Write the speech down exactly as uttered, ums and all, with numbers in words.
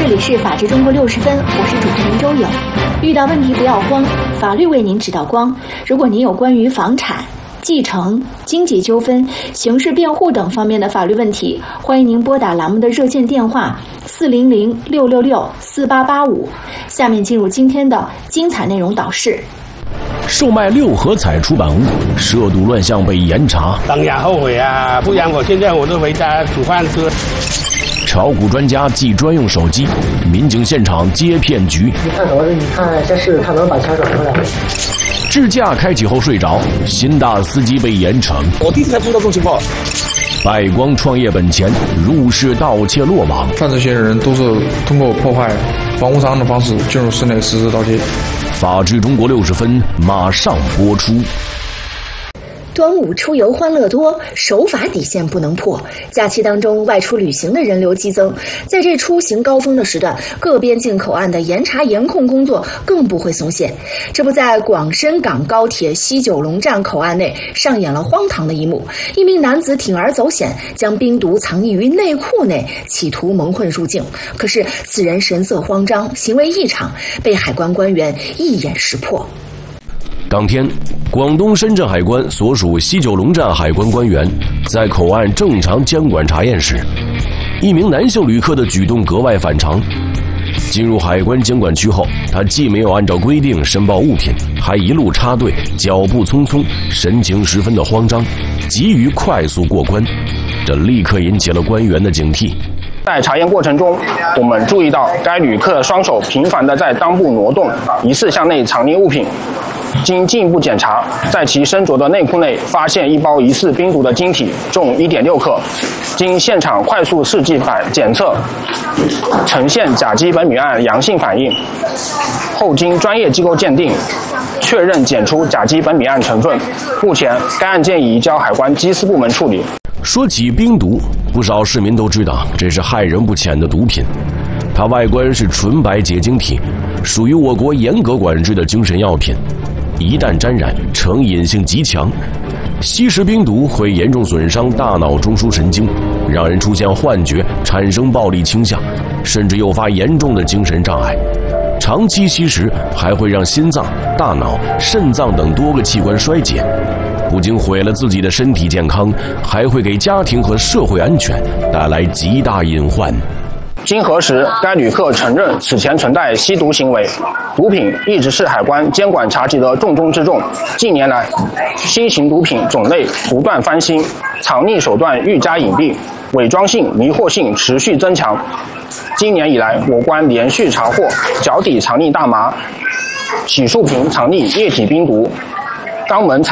这里是法治中国六十分，我是主持人周颖。遇到问题不要慌，法律为您指导光。如果您有关于房产、继承、经济纠纷、刑事辩护等方面的法律问题，欢迎您拨打栏目的热线电话四零零六六六四八八五。下面进入今天的精彩内容导视。 售卖六合彩出版物，涉赌乱象被严查。 当然后悔啊！不然我现在我都回家煮饭吃。 炒股专家寄专用手机，民警现场接骗局。 你看怎么？你看这是看能把钱转回来。 智驾开启后睡着，新大司机被严惩。 我第一次才碰到这种情况。 百光创业本钱入室盗窃落网， 犯罪嫌疑人都是通过破坏房屋商的方式进入室内实施盗窃。 法治中国六十分马上播出。 端午出游欢乐多，守法底线不能破。假期当中外出旅行的人流激增，在这出行高峰的时段，各边境口岸的严查严控工作更不会松懈。这不，在广深港高铁西九龙站口岸内上演了荒唐的一幕：一名男子铤而走险，将冰毒藏匿于内裤内，企图蒙混入境。可是此人神色慌张，行为异常，被海关官员一眼识破。 当天，广东深圳海关所属西九龙站海关官员在口岸正常监管查验时，一名男性旅客的举动格外反常。进入海关监管区后，他既没有按照规定申报物品，还一路插队，脚步匆匆，神情十分的慌张，急于快速过关，这立刻引起了官员的警惕。 在查验过程中，我们注意到该旅客的双手频繁地在裆部挪动，疑似向内藏匿物品。经进一步检查，在其身着的内裤内发现一包疑似冰毒的晶体，重 一点六克。经现场快速试剂反检测，呈现甲基苯丙胺阳性反应。后经专业机构鉴定，确认检出甲基苯丙胺成分。目前，该案件已移交海关缉私部门处理。 说起冰毒，不少市民都知道这是害人不浅的毒品。它外观是纯白结晶体，属于我国严格管制的精神药品。一旦沾染，成瘾性极强。吸食冰毒会严重损伤大脑中枢神经，让人出现幻觉，产生暴力倾向，甚至诱发严重的精神障碍。长期吸食还会让心脏、大脑、肾脏等多个器官衰竭，不仅毁了自己的身体健康，还会给家庭和社会安全带来极大隐患。 经核实，该旅客承认此前存在吸毒行为，毒品一直是海关监管查缉的重中之重。近年来，新型毒品种类不断翻新，藏匿手段愈加隐蔽，伪装性、迷惑性持续增强。今年以来，我关连续查获脚底藏匿大麻、洗漱瓶藏匿液体冰毒、肛门藏